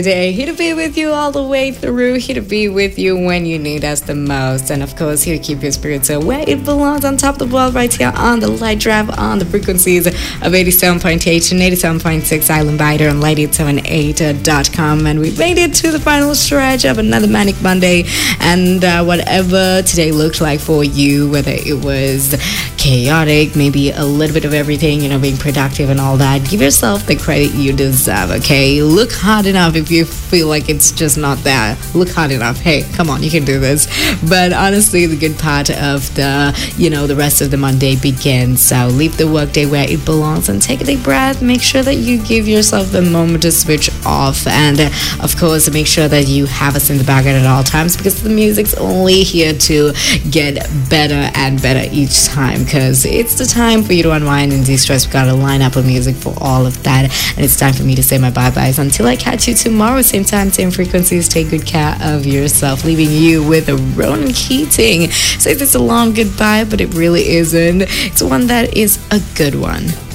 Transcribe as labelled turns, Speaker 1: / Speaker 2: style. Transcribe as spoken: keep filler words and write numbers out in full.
Speaker 1: Day, here to be with you all the way through, here to be with you when you need us the most, and of course here to keep your spirits so where it belongs, on top of the world, right here on the Light Drive, on the frequencies of eighty-seven point eight and eighty-seven point six Island Biter and light eight seven eight dot com. And we've made it to the final stretch of another Manic Monday, and uh, whatever today looked like for you, whether it was chaotic, maybe a little bit of everything, you know, being productive and all that, give yourself the credit you deserve, okay? Look hard enough if you feel like it's just not there. Look hard enough. Hey, come on, you can do this. But honestly, the good part of the, you know, the rest of the Monday begins. So leave the workday where it belongs and take a deep breath. Make sure that you give yourself the moment to switch off. And uh, of course, make sure that you have us in the background at all times, because the music's only here to get better and better each time, because it's the time for you to unwind and de-stress. We've got a lineup of music for all of that. And it's time for me to say my bye-byes until I catch you tomorrow. Same time, same frequencies. Take good care of yourself. Leaving you with a Ronan Keating. Say this a long goodbye, but it really isn't. It's one that is a good one.